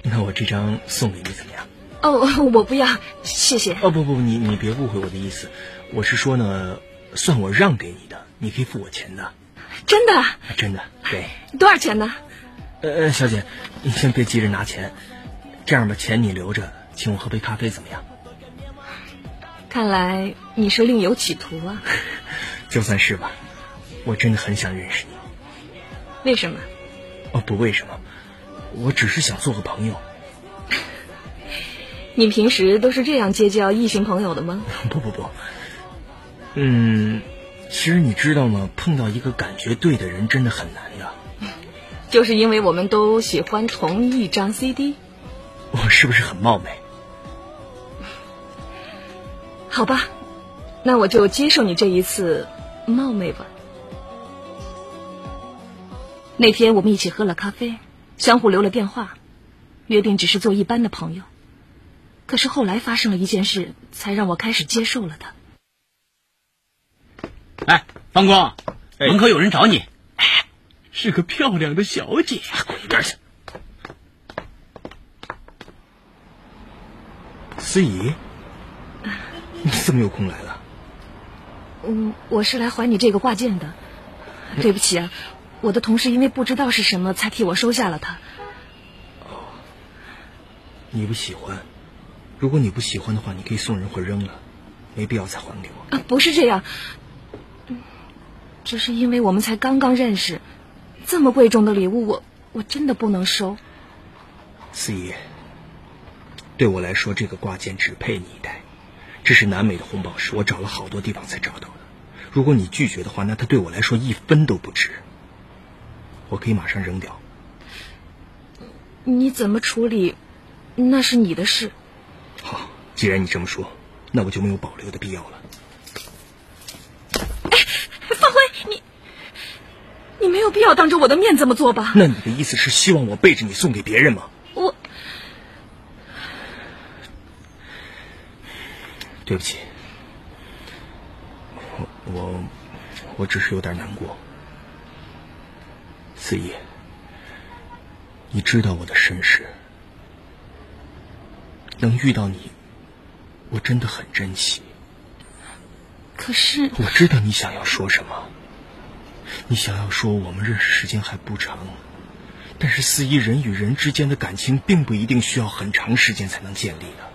那我这张送给你怎么样？ 哦，我不要，谢谢。 不，你别误会我的意思，我是说呢，算我让给你的，你可以付我钱的。 真的？ 真的，对。 多少钱呢？ 小姐，你先别急着拿钱，这样吧，钱你留着，请我喝杯咖啡怎么样？ 看来你是另有企图啊。 就算是吧，我真的很想认识你。 为什么？ 不为什么，我只是想做个朋友。 你平时都是这样结交异性朋友的吗？ 不，其实你知道吗？碰到一个感觉对的人真的很难的。 就是因为我们都喜欢同一张 CD。 我是不是很冒昧？ 好吧，那我就接受你这一次冒昧吧。那天我们一起喝了咖啡，相互留了电话，约定只是做一般的朋友。可是后来发生了一件事，才让我开始接受了他。 哎，方光，门口有人找你。 是个漂亮的小姐。滚一边去。思怡，你怎么有空来了？ 我是来还你这个挂件的。对不起啊，我的同事因为不知道是什么，才替我收下了它。 你不喜欢？如果你不喜欢的话，你可以送人或扔了，没必要再还给我。 不是这样，只是因为我们才刚刚认识，这么贵重的礼物，我真的不能收。 思怡，对我来说，这个挂件只配你一戴，这是南美的红宝石，我找了好多地方才找到的。如果你拒绝的话，那它对我来说1分都不值。我可以马上扔掉。 你怎么处理，那是你的事。 好，既然你这么说，那我就没有保留的必要了。 方辉，你没有必要当着我的面这么做吧？ 那你的意思是希望我背着你送给别人吗？对不起，我只是有点难过。思怡，你知道我的身世，能遇到你，我真的很珍惜。 可是我知道你想要说什么，你想要说我们认识时间还不长，但是思怡，人与人之间的感情并不一定需要很长时间才能建立的。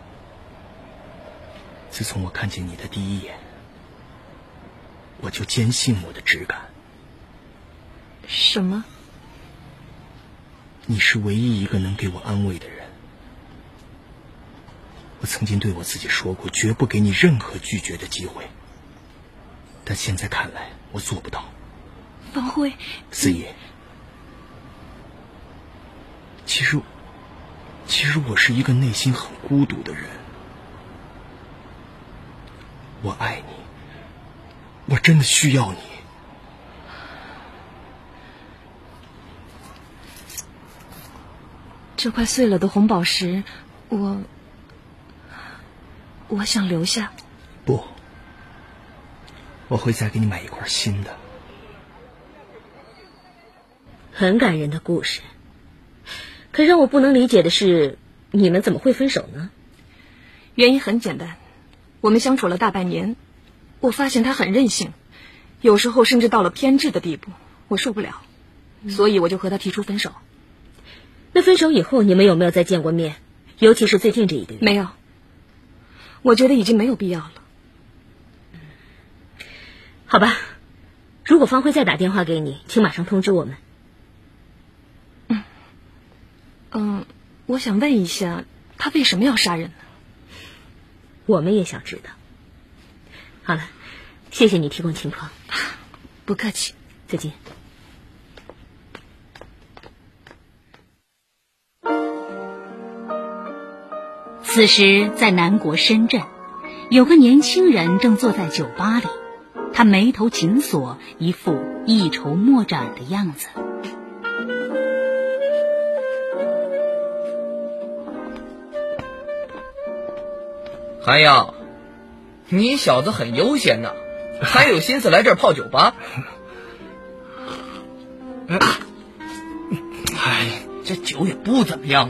自从我看见你的第一眼，我就坚信我的直感。 什么？ 你是唯一一个能给我安慰的人。我曾经对我自己说过，绝不给你任何拒绝的机会，但现在看来我做不到。 方辉， 思怡，其实我是一个内心很孤独的人。我爱你，我真的需要你。 这块碎了的红宝石，我想留下。 不，我会再给你买一块新的。 很感人的故事，可让我不能理解的是，你们怎么会分手呢？ 原因很简单，我们相处了大半年，我发现他很任性，有时候甚至到了偏执的地步，我受不了，所以我就和他提出分手。 那分手以后，你们有没有再见过面？尤其是最近这1个月。 没有，我觉得已经没有必要了。 好吧，如果方辉再打电话给你，请马上通知我们。 我想问一下，他为什么要杀人呢？ 我们也想知道。好了，谢谢你提供情况。 不客气， 再见。 此时在南国深圳，有个年轻人正坐在酒吧里，他眉头紧锁，一副一筹莫展的样子。 韩阳，你小子很悠闲呐，还有心思来这儿泡酒吧？哎，这酒也不怎么样。